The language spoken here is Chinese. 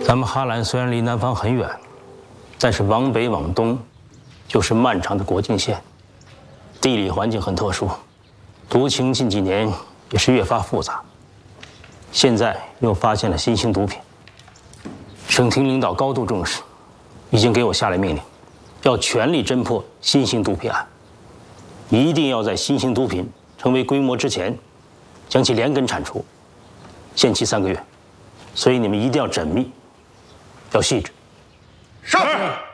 咱们哈兰虽然离南方很远，但是往北往东，就是漫长的国境线，地理环境很特殊，毒情近几年也是越发复杂。现在又发现了新型毒品，省厅领导高度重视，已经给我下了命令，要全力侦破新型毒品案，一定要在新型毒品成为规模之前，将其连根铲除，限期3个月。所以你们一定要缜密，要细致。 是。